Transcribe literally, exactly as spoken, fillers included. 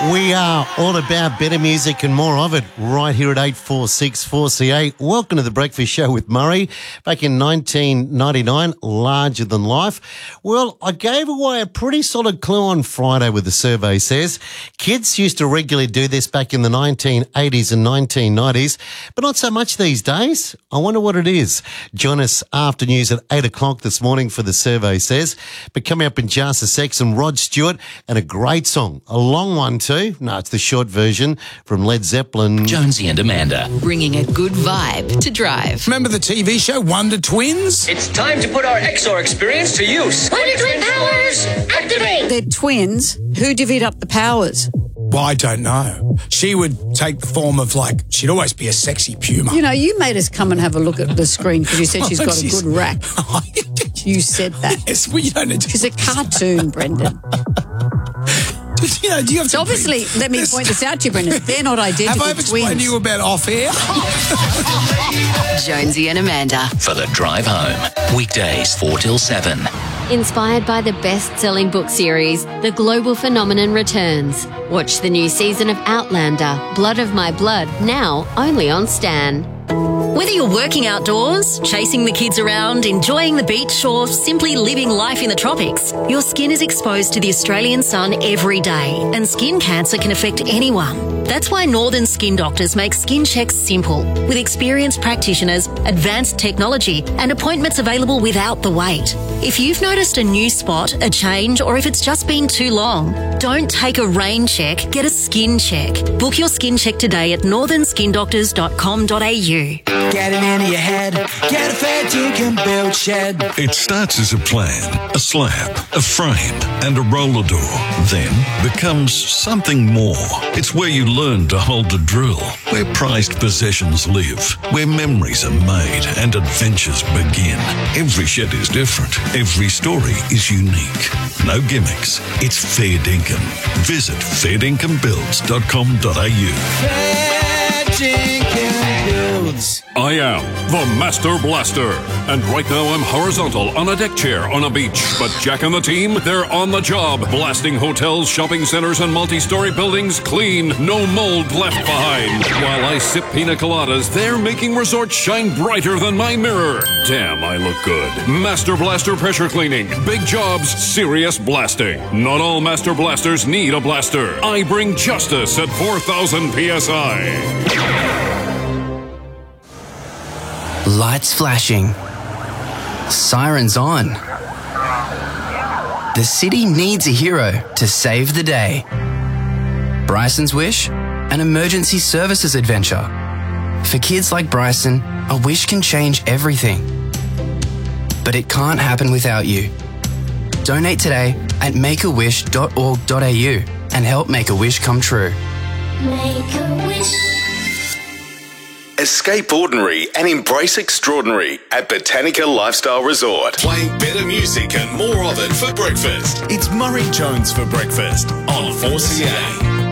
We are all about better music and more of it right here at eight four six four C A. Welcome to The Breakfast Show with Murray. Back in nineteen ninety-nine, larger than life. Well, I gave away a pretty solid clue on Friday with the survey says. Kids used to regularly do this back in the nineteen eighties and nineteen nineties, but not so much these days. I wonder what it is. Join us after news at eight o'clock this morning for the survey says. But coming up in just a sec, some Rod Stewart and a great song, a long one too. No, it's the short version from Led Zeppelin. Jonesy and Amanda. Bringing a good vibe to drive. Remember the T V show Wonder Twins? It's time to put our X R experience to use. Wonder Twin powers, activate! They're twins. Who divvied up the powers? Well, I don't know. She would take the form of, like, she'd always be a sexy puma. You know, you made us come and have a look at the screen because you said she's got a good rack. You said that. Yes, well, you don't need to. She's a cartoon, Brendan. You know, do you have So to obviously, bring- let me This- point this out to you, Brendan. They're not identical Have I ever explained twins. to you about off air? Jonesy and Amanda. For the drive home. Weekdays four till seven. Inspired by the best-selling book series, The Global Phenomenon returns. Watch the new season of Outlander, Blood of My Blood, now only on Stan. Whether you're working outdoors, chasing the kids around, enjoying the beach, or simply living life in the tropics, your skin is exposed to the Australian sun every day, and skin cancer can affect anyone. That's why Northern Skin Doctors make skin checks simple, with experienced practitioners, advanced technology, and appointments available without the wait. If you've noticed a new spot, a change, or if it's just been too long, don't take a rain check, get a skin check. Book your skin check today at northern skin doctors dot com dot a u. Get it into your head, get a fair dinkum build shed. It starts as a plan, a slab, a frame, and a roller door. Then becomes something more. It's where you learn to hold the drill, where prized possessions live, where memories are made and adventures begin. Every shed is different. Every story is unique. No gimmicks. It's fair dinkum. Visit fair dinkum builds dot com dot a u. Fair dinkum builds. I am the Master Blaster, and right now I'm horizontal on a deck chair on a beach. But Jack and the team, they're on the job, blasting hotels, shopping centers, and multi-story buildings clean, no mold left behind. While I sip pina coladas, they're making resorts shine brighter than my mirror. Damn, I look good. Master Blaster pressure cleaning, big jobs, serious blasting. Not all Master Blasters need a blaster. I bring justice at four thousand P S I. Lights flashing. Sirens on. The city needs a hero to save the day. Bryson's Wish, an emergency services adventure. For kids like Bryson, a wish can change everything. But it can't happen without you. Donate today at make a wish dot org dot a u and help make a wish come true. Make a wish. Escape ordinary and embrace extraordinary at Botanica Lifestyle Resort. Playing better music and more of it for breakfast. It's Murray Jones for breakfast on four C A.